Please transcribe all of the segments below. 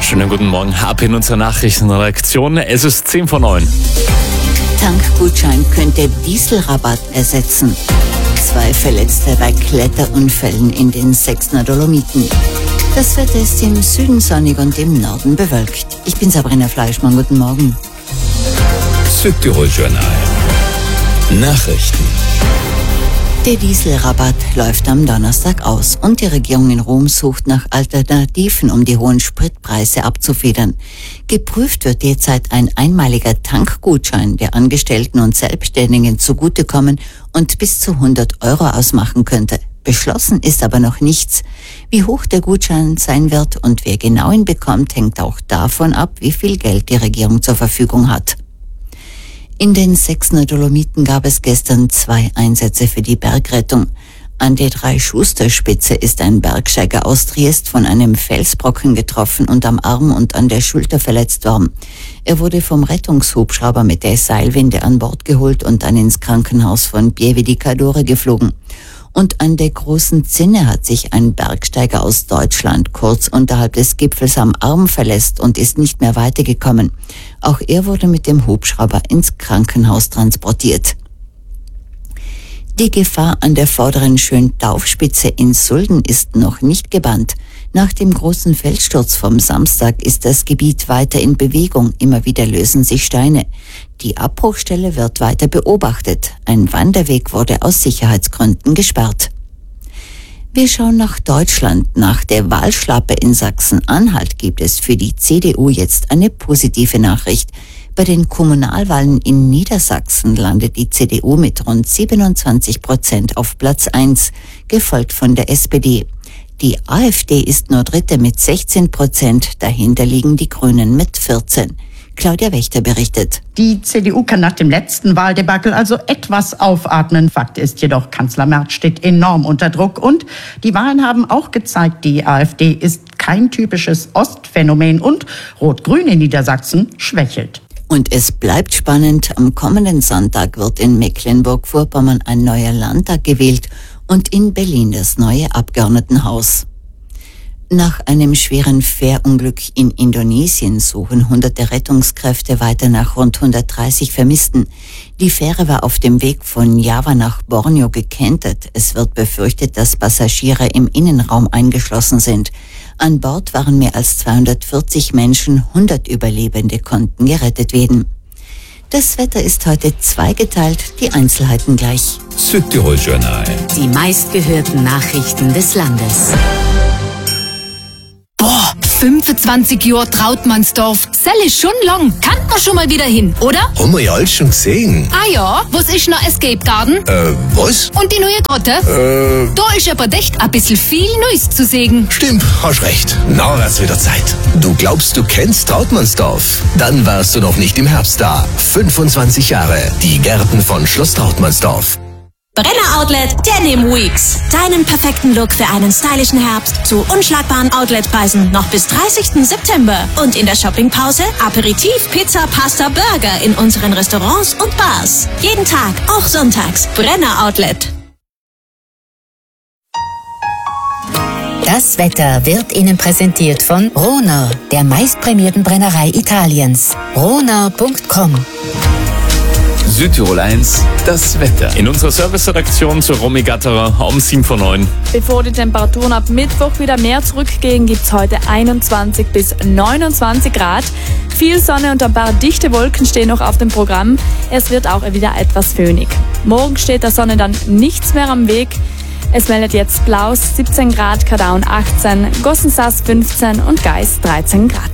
Schönen guten Morgen, ab in unserer Nachrichtenredaktion. Es ist 10 vor 9. Tankgutschein könnte Dieselrabatt ersetzen. 2 Verletzte bei Kletterunfällen in den Sechsner Dolomiten. Das Wetter ist im Süden sonnig und im Norden bewölkt. Ich bin Sabrina Fleischmann, guten Morgen. Südtirol Journal. Nachrichten. Der Dieselrabatt läuft am Donnerstag aus und die Regierung in Rom sucht nach Alternativen, um die hohen Spritpreise abzufedern. Geprüft wird derzeit ein einmaliger Tankgutschein, der Angestellten und Selbstständigen zugutekommen und bis zu 100 € ausmachen könnte. Beschlossen ist aber noch nichts. Wie hoch der Gutschein sein wird und wer genau ihn bekommt, hängt auch davon ab, wie viel Geld die Regierung zur Verfügung hat. In den Sechsner Dolomiten gab es gestern 2 Einsätze für die Bergrettung. An der Dreischusтерspitze ist ein Bergsteiger aus Triest von einem Felsbrocken getroffen und am Arm und an der Schulter verletzt worden. Er wurde vom Rettungshubschrauber mit der Seilwinde an Bord geholt und dann ins Krankenhaus von Pieve di Cadore geflogen. Und an der Großen Zinne hat sich ein Bergsteiger aus Deutschland kurz unterhalb des Gipfels am Arm verletzt und ist nicht mehr weitergekommen. Auch er wurde mit dem Hubschrauber ins Krankenhaus transportiert. Die Gefahr an der vorderen Schöntaufspitze in Sulden ist noch nicht gebannt. Nach dem großen Felssturz vom Samstag ist das Gebiet weiter in Bewegung. Immer wieder lösen sich Steine. Die Abbruchstelle wird weiter beobachtet. Ein Wanderweg wurde aus Sicherheitsgründen gesperrt. Wir schauen nach Deutschland. Nach der Wahlschlappe in Sachsen-Anhalt gibt es für die CDU jetzt eine positive Nachricht. Bei den Kommunalwahlen in Niedersachsen landet die CDU mit rund 27% auf Platz 1, gefolgt von der SPD. Die AfD ist nur Dritte mit 16%, dahinter liegen die Grünen mit 14%. Claudia Wächter berichtet. Die CDU kann nach dem letzten Wahldebakel also etwas aufatmen. Fakt ist jedoch, Kanzler Merz steht enorm unter Druck. Und die Wahlen haben auch gezeigt, die AfD ist kein typisches Ostphänomen und Rot-Grün in Niedersachsen schwächelt. Und es bleibt spannend. Am kommenden Sonntag wird in Mecklenburg-Vorpommern ein neuer Landtag gewählt und in Berlin das neue Abgeordnetenhaus. Nach einem schweren Fährunglück in Indonesien suchen hunderte Rettungskräfte weiter nach rund 130 Vermissten. Die Fähre war auf dem Weg von Java nach Borneo gekentert. Es wird befürchtet, dass Passagiere im Innenraum eingeschlossen sind. An Bord waren mehr als 240 Menschen, 100 Überlebende konnten gerettet werden. Das Wetter ist heute zweigeteilt, die Einzelheiten gleich. Südtirol Journal. Die meistgehörten Nachrichten des Landes. 25 Jahre Trautmannsdorf. Sell ist schon lang. Kann man schon mal wieder hin, oder? Haben wir ja alles schon gesehen. Ah ja, was ist noch Escape Garden? Was? Und die neue Grotte? Da ist aber echt ein bisschen viel Neues zu sehen. Stimmt, hast recht. Na, wird's wieder Zeit. Du glaubst, du kennst Trautmannsdorf? Dann warst du noch nicht im Herbst da. 25 Jahre. Die Gärten von Schloss Trautmannsdorf. Brenner Outlet Denim Weeks. Deinen perfekten Look für einen stylischen Herbst zu unschlagbaren Outletpreisen noch bis 30. September. Und in der Shoppingpause Aperitif, Pizza, Pasta, Burger in unseren Restaurants und Bars. Jeden Tag, auch sonntags. Brenner Outlet. Das Wetter wird Ihnen präsentiert von Rona, der meistprämierten Brennerei Italiens. Rona.com. Südtirol 1, das Wetter. In unserer Serviceredaktion zur Romy Gatterer um 7 vor 9. Bevor die Temperaturen ab Mittwoch wieder mehr zurückgehen, gibt es heute 21 bis 29 Grad. Viel Sonne und ein paar dichte Wolken stehen noch auf dem Programm. Es wird auch wieder etwas föhnig. Morgen steht der Sonne dann nichts mehr am Weg. Es meldet jetzt Blaus 17 Grad, Kadaun 18, Gossensass 15 und Geis 13 Grad.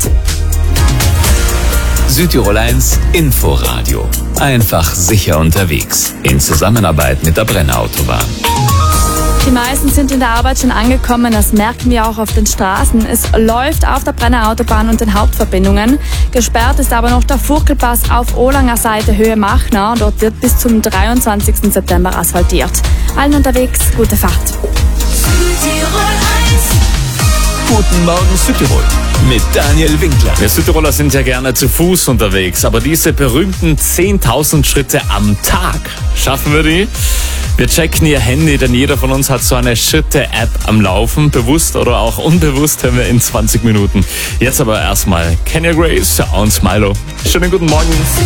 Südtirol 1 Inforadio. Einfach sicher unterwegs. In Zusammenarbeit mit der Brenner Autobahn. Die meisten sind in der Arbeit schon angekommen, das merken wir auch auf den Straßen. Es läuft auf der Brenner Autobahn und den Hauptverbindungen. Gesperrt ist aber noch der Furkelpass auf Olanger Seite Höhe Machner. Dort wird bis zum 23. September asphaltiert. Allen unterwegs, gute Fahrt. Südtirol 1 Guten Morgen Südtirol mit Daniel Winkler. Wir Südtiroler sind ja gerne zu Fuß unterwegs, aber diese berühmten 10.000 Schritte am Tag, schaffen wir die? Wir checken Ihr Handy, denn jeder von uns hat so eine Schritte-App am Laufen, bewusst oder auch unbewusst, hören wir in 20 Minuten. Jetzt aber erstmal Kenya Grace und Milo. Schönen guten Morgen.